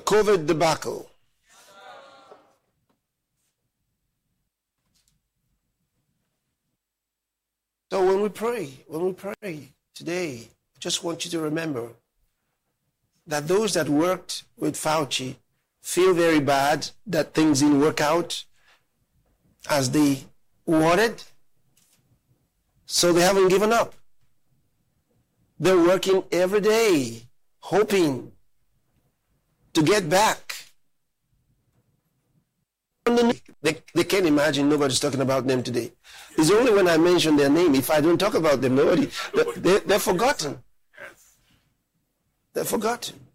COVID debacle. So when we pray today, I just want you to remember that those that worked with Fauci feel very bad that things didn't work out as they wanted. So they haven't given up. They're working every day, hoping to get back. They can't imagine nobody's talking about them today. It's only when I mention their name. If I don't talk about them, they're forgotten. They're forgotten.